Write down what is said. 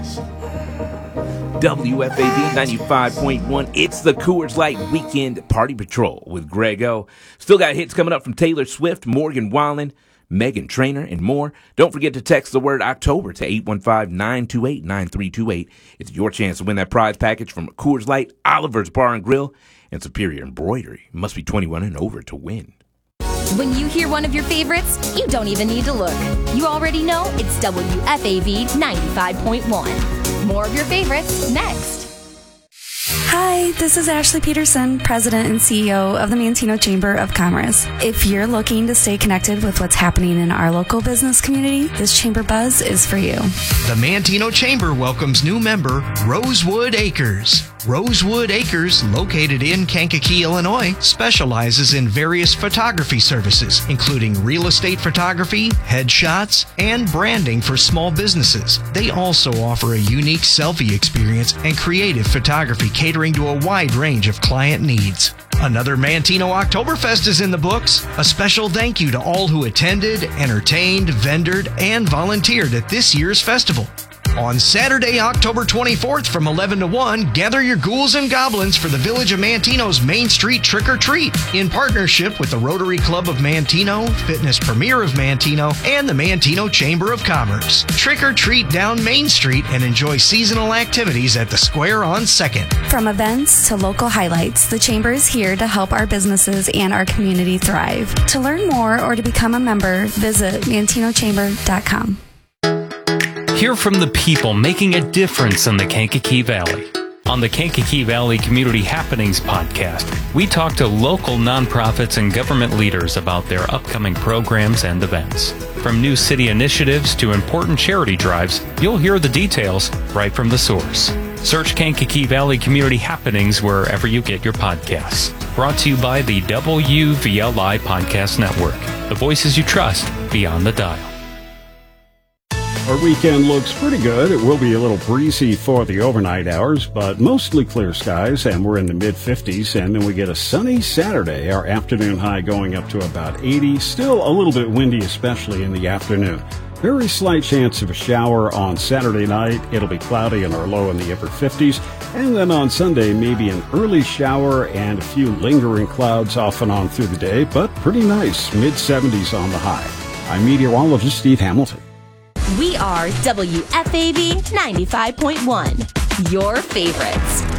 WFAB 95.1. It's the Coors Light Weekend Party Patrol with Greg O. Still got hits coming up from Taylor Swift, Morgan Wallen, Meghan Trainor, and more. Don't forget to text the word October to 815-928-9328. It's your chance to win that prize package from Coors Light, Oliver's Bar and Grill, and Superior Embroidery. You must be 21 and over to win. When you hear one of your favorites, you don't even need to look. You already know it's WFAV 95.1. More of your favorites next. Hi, this is Ashley Peterson, President and CEO of the Manteno Chamber of Commerce. If you're looking to stay connected with what's happening in our local business community, this Chamber Buzz is for you. The Manteno Chamber welcomes new member Rosewood Acres. Rosewood Acres, located in Kankakee, Illinois, specializes in various photography services, including real estate photography, headshots, and branding for small businesses. They also offer a unique selfie experience and creative photography catering to a wide range of client needs. Another Manteno Oktoberfest is in the books. A special thank you to all who attended, entertained, vendored, and volunteered at this year's festival. On Saturday, October 24th from 11 to 1, gather your ghouls and goblins for the Village of Manteno's Main Street Trick or Treat in partnership with the Rotary Club of Manteno, Fitness Premier of Manteno, and the Manteno Chamber of Commerce. Trick or treat down Main Street and enjoy seasonal activities at the Square on 2nd. From events to local highlights, the Chamber is here to help our businesses and our community thrive. To learn more or to become a member, visit mantenochamber.com. Hear from the people making a difference in the Kankakee Valley. On the Kankakee Valley Community Happenings podcast, we talk to local nonprofits and government leaders about their upcoming programs and events. From new city initiatives to important charity drives, you'll hear the details right from the source. Search Kankakee Valley Community Happenings wherever you get your podcasts. Brought to you by the WVLI Podcast Network. The voices you trust beyond the dial. Our weekend looks pretty good. It will be a little breezy for the overnight hours, but mostly clear skies, and we're in the mid-50s, and then we get a sunny Saturday. Our afternoon high going up to about 80. Still a little bit windy, especially in the afternoon. Very slight chance of a shower on Saturday night. It'll be cloudy and our low in the upper 50s. And then on Sunday, maybe an early shower and a few lingering clouds off and on through the day, but pretty nice. Mid-70s on the high. I'm meteorologist Steve Hamilton. We are WFAV 95.1, your favorites.